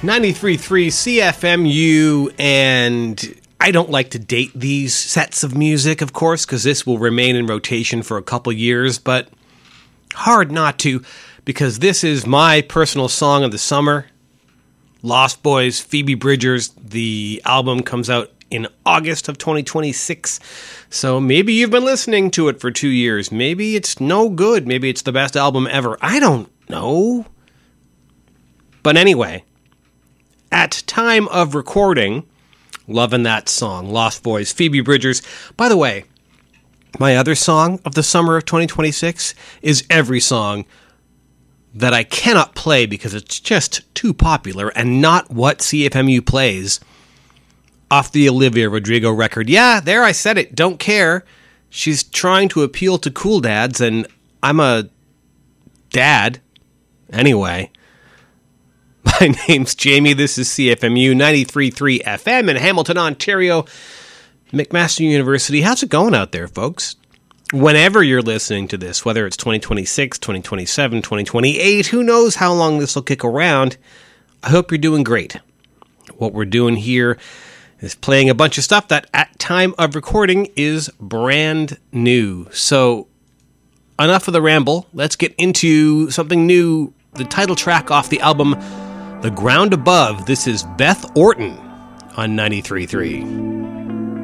93.3 CFMU, and I don't like to date these sets of music, of course, because this will remain in rotation for a couple years, but hard not to, because this is my personal song of the summer. Lost Boys, Phoebe Bridgers. The album comes out in August of 2026, so maybe you've been listening to it for 2 years. Maybe it's no good. Maybe it's the best album ever. I don't know. But anyway, at time of recording, loving that song, Lost Boys, Phoebe Bridgers. By the way, my other song of the summer of 2026 is every song that I cannot play because it's just too popular and not what CFMU plays off the Olivia Rodrigo record. Yeah, there I said it. Don't care. She's trying to appeal to cool dads, and I'm a dad. Anyway. My name's Jamie. This is CFMU 93.3 FM in Hamilton, Ontario, McMaster University. How's it going out there, folks? Whenever you're listening to this, whether it's 2026, 2027, 2028, who knows how long this will kick around, I hope you're doing great. What we're doing here is playing a bunch of stuff that at time of recording is brand new. So enough of the ramble. Let's get into something new. The title track off the album The Ground Above. This is Beth Orton on 93.3.